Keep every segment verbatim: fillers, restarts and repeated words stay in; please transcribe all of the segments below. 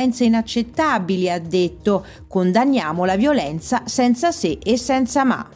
violenze inaccettabili, ha detto. Condanniamo la violenza senza se e senza ma.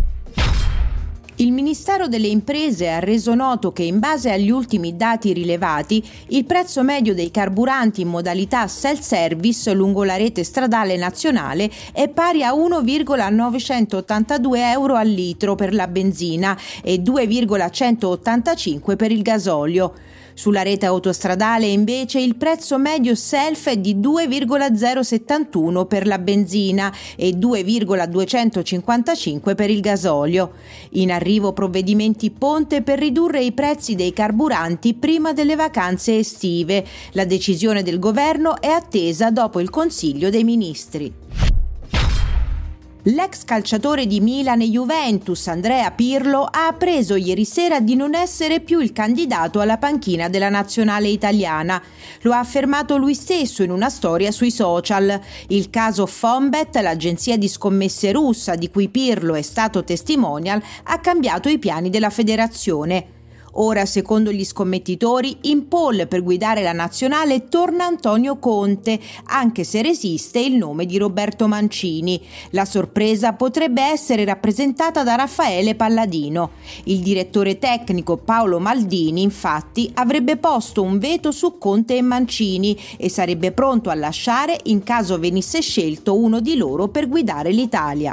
Il Ministero delle Imprese ha reso noto che, in base agli ultimi dati rilevati, il prezzo medio dei carburanti in modalità self-service lungo la rete stradale nazionale è pari a uno virgola novecentottantadue euro al litro per la benzina e due virgola centottantacinque per il gasolio. Sulla rete autostradale invece il prezzo medio self è di due virgola zero settantuno per la benzina e due virgola duecentocinquantacinque per il gasolio. In arrivo provvedimenti ponte per ridurre i prezzi dei carburanti prima delle vacanze estive. La decisione del governo è attesa dopo il Consiglio dei Ministri. L'ex calciatore di Milan e Juventus, Andrea Pirlo, ha appreso ieri sera di non essere più il candidato alla panchina della nazionale italiana. Lo ha affermato lui stesso in una storia sui social. Il caso Fonbet, l'agenzia di scommesse russa di cui Pirlo è stato testimonial, ha cambiato i piani della federazione. Ora, secondo gli scommettitori, in pole per guidare la nazionale torna Antonio Conte, anche se resiste il nome di Roberto Mancini. La sorpresa potrebbe essere rappresentata da Raffaele Palladino. Il direttore tecnico Paolo Maldini, infatti, avrebbe posto un veto su Conte e Mancini e sarebbe pronto a lasciare in caso venisse scelto uno di loro per guidare l'Italia.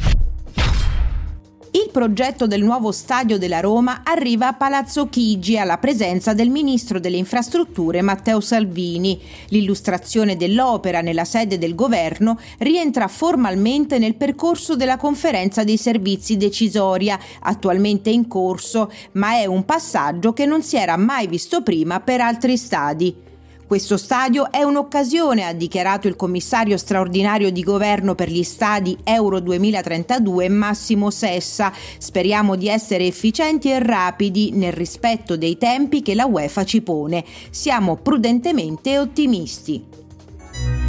Il progetto del nuovo stadio della Roma arriva a Palazzo Chigi alla presenza del ministro delle infrastrutture Matteo Salvini. L'illustrazione dell'opera nella sede del governo rientra formalmente nel percorso della conferenza dei servizi decisoria, attualmente in corso, ma è un passaggio che non si era mai visto prima per altri stadi. Questo stadio è un'occasione, ha dichiarato il commissario straordinario di governo per gli stadi Euro duemilatrentadue Massimo Sessa. Speriamo di essere efficienti e rapidi nel rispetto dei tempi che la UEFA ci pone. Siamo prudentemente ottimisti.